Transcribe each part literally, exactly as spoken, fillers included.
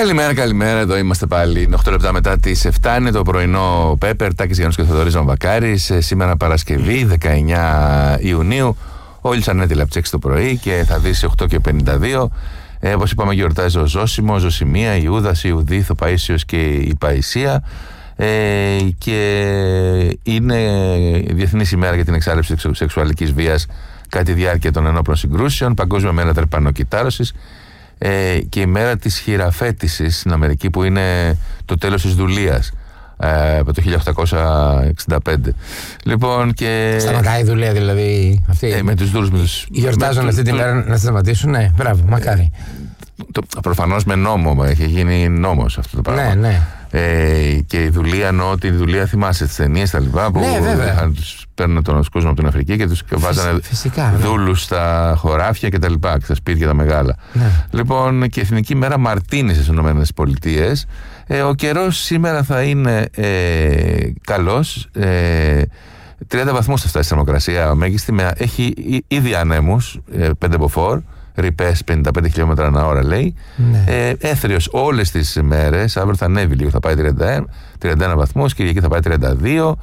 Καλημέρα, καλημέρα. Εδώ είμαστε πάλι. οκτώ λεπτά μετά τις επτά είναι το πρωινό Πέπερ. Τάκης Γιάννους και Θοδωρής Βαμβακάρης. Σήμερα Παρασκευή, δεκαεννιά Ιουνίου. Όλοι σαν έτοιμοι από τις έξι το πρωί και θα δεις οκτώ και πενήντα δύο. Ε, όπως είπαμε, γιορτάζει ο Ζώσιμο, Ζωσιμία, Ιούδας, Ιουδίθ, ο Παΐσιος και η Παϊσία. Ε, και είναι η Διεθνής ημέρα για την εξάλληψη της σεξουαλικής βίας κατά τη διάρκεια των ενόπλων συγκρούσεων, Παγκόσμια μέρα τρεπανοκυτάρωσης ε, και η μέρα της χειραφέτησης στην Αμερική, που είναι το τέλος της δουλείας ε, από το χίλια οκτακόσια εξήντα πέντε. Λοιπόν, και... Σταματάει η δουλεία δηλαδή αυτή. Ε, με τους δούλους με τους... Γιορτάζουν αυτή τη το... μέρα να σταματήσουν, ναι, μπράβο, μακάρι. Το, προφανώς με νόμο, έχει γίνει νόμος αυτό το πράγμα. Ναι, ναι. Ε, και η δουλεία, εννοώ τη δουλεία, θυμάσαι τις ταινίες τα λοιπά, που ναι, τους παίρνουν τον κόσμο από την Αφρική και τους βάζανε δούλους στα χωράφια και τα λοιπά, και στα σπίτια τα μεγάλα. Ναι. Λοιπόν, και Εθνική μέρα Μαρτίνης στις Ηνωμένες Πολιτείες. Ε, ο καιρός σήμερα θα είναι ε, καλός. Ε, τριάντα βαθμούς θα φτάσει η θερμοκρασία μέγιστη. Με, έχει ήδη ανέμους, ε, πέντε μποφόρ. Ρηπές πενήντα πέντε χιλιόμετρα ανά ώρα, λέει. Ναι. Ε, έθριος όλες τις μέρες. Αύριο θα ανέβει λίγο, θα πάει τριάντα ένα βαθμούς. Κυριακή θα πάει τριάντα δύο.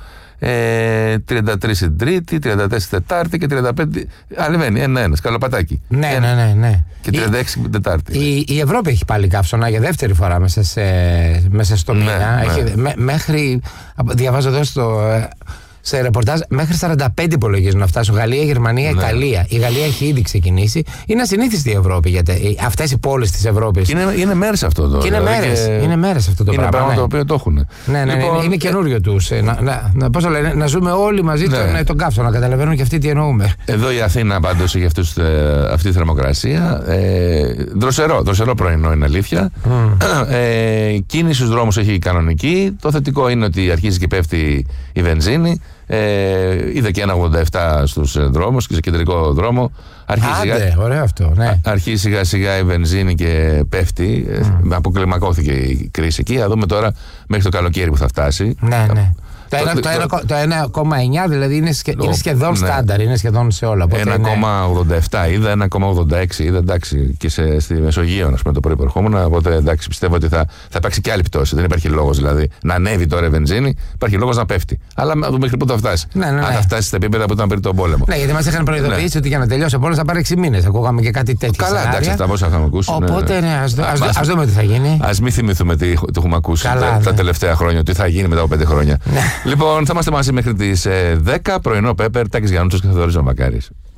Ε, τριάντα τρία την Τρίτη, τριάντα τέσσερα Τετάρτη και τριάντα πέντε. Ανεβαίνει ένα-ένα, σκαλοπατάκι. Ναι, ένα, ναι, ναι, ναι. Και τριάντα έξι την Τετάρτη. Η, η Ευρώπη έχει πάλι καύσωνα για δεύτερη φορά μέσα, σε, μέσα στο μήνα. Ναι, έχει, ναι. Μέ, μέχρι. Διαβάζω εδώ στο. Σε ρεπορτάζ, μέχρι σαράντα πέντε υπολογίζουν να φτάσουν. Γαλλία, Γερμανία, ναι. Ιταλία. Η Γαλλία έχει ήδη ξεκινήσει. Είναι ασυνήθιστη η Ευρώπη, γιατί αυτές οι πόλεις της Ευρώπης. Είναι, είναι μέρες αυτό το. Και είναι δηλαδή μέρες. Και... Είναι μέρες αυτό το είναι πράγμα. Είναι πράγμα ναι. το οποίο το έχουν. Ναι, ναι, λοιπόν, είναι, είναι καινούριο τους. Να, να, να, πώς λένε, να ζούμε όλοι μαζί ναι. τον, τον καύσωνα, να καταλαβαίνουν και αυτοί τι εννοούμε. Εδώ η Αθήνα πάντως έχει αυτούς, αυτή τη θερμοκρασία. Ε, δροσερό, δροσερό πρωινό είναι αλήθεια. Mm. Ε, κίνηση στους δρόμους έχει κανονική. Το θετικό είναι ότι αρχίζει και πέφτει η βενζίνη. Ε, είδα και ένα ογδόντα επτά στους δρόμους και σε κεντρικό δρόμο. Αρχίζει Άντε, σιγά, ωραίο αυτό, ναι. Αρχίζει σιγά σιγά η βενζίνη και πέφτει. Mm. Αποκλιμακώθηκε η κρίση εκεί. Θα δούμε τώρα μέχρι το καλοκαίρι που θα φτάσει. Ναι, ναι. Το ένα κόμμα εννιά δηλαδή είναι, σχε, είναι σχεδόν ναι. στάνταρ, είναι σχεδόν σε όλα. ένα κόμμα ογδόντα επτά είδα, ένα κόμμα ογδόντα έξι είδα, εντάξει, και σε, στη Μεσογείο, ας πούμε, το πρωί που ερχόμουν. Οπότε εντάξει, πιστεύω ότι θα, θα υπάρξει και άλλη πτώση. Δεν υπάρχει λόγος δηλαδή να ανέβει τώρα η βενζίνη, υπάρχει λόγος να πέφτει. Αλλά μέχρι πού θα φτάσει. Ναι, ναι, ναι. Αν θα φτάσει στα επίπεδα που ήταν πριν τον πόλεμο. Ναι, γιατί μας είχαν προειδοποιήσει ναι. ότι για να τελειώσει ο πόλεμος θα πάρει έξι μήνες. Ακούγαμε και κάτι τέτοιο. Καλά, εντάξει, αυτά πόσα είχαμε ακούσει. Οπότε ναι, ας δούμε τι θα γίνει. Ας μην θυμηθούμε τι έχουμε ακούσει τα τελευταία χρόνια, τι θα γίνει μετά από πέντε χρόνια. Λοιπόν, θα είμαστε μαζί μέχρι τις δέκα, πρωινό Πέπερ, Τάκης Γιάννους και Θοδωρής Βαμβακάρης.